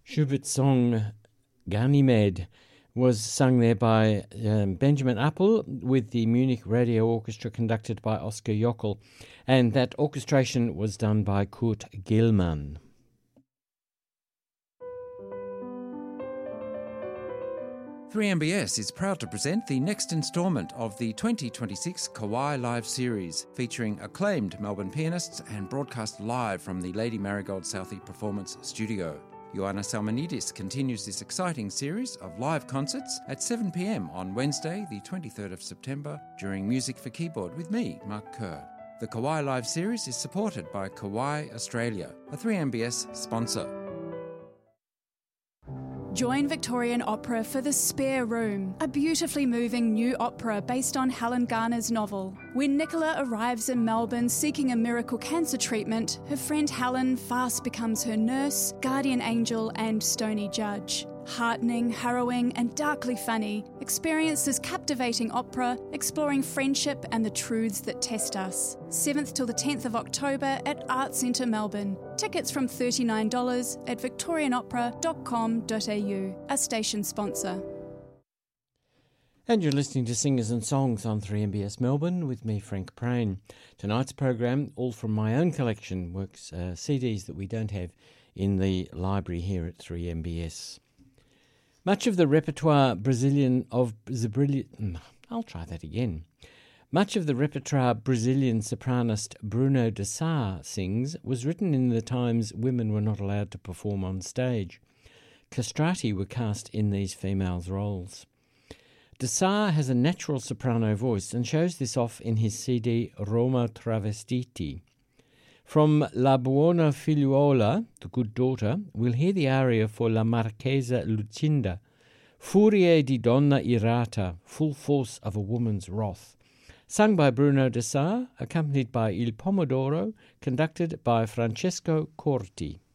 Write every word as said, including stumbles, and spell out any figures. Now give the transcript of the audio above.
Schubert's song Ganymed was sung there by um, Benjamin Appel with the Munich Radio Orchestra conducted by Oskar Jockel, and that orchestration was done by Kurt Gellmann. three M B S is proud to present the next instalment of the twenty twenty-six Kawai Live series, featuring acclaimed Melbourne pianists and broadcast live from the Lady Marigold Southey Performance Studio. Ioanna Salmonidis continues this exciting series of live concerts at seven p m on Wednesday, the twenty-third of September, during Music for Keyboard with me, Mark Kerr. The Kawai Live series is supported by Kawai Australia, a three M B S sponsor. Join Victorian Opera for The Spare Room, a beautifully moving new opera based on Helen Garner's novel. When Nicola arrives in Melbourne seeking a miracle cancer treatment, her friend Helen fast becomes her nurse, guardian angel and stony judge. Heartening, harrowing and darkly funny, experience this captivating opera exploring friendship and the truths that test us. seventh till the tenth of October at Arts Centre Melbourne. Tickets from thirty-nine dollars at victorian opera dot com dot a u, a station sponsor. And you're listening to Singers and Songs on three M B S Melbourne with me, Frank Prain. Tonight's program, all from my own collection, works uh, C Ds that we don't have in the library here at three M B S. Much of the repertoire Brazilian of the Brilliant, I'll try that again. Much of the repertoire Brazilian sopranist Bruno de Sá sings was written in the times women were not allowed to perform on stage. Castrati were cast in these females' roles. De Sá has a natural soprano voice and shows this off in his C D Roma Travestiti. From La Buona Figliuola, The Good Daughter, we'll hear the aria for La Marchesa Lucinda, Furie di donna irata, full force of a woman's wrath, sung by Bruno de Sá, accompanied by Il Pomodoro, conducted by Francesco Corti.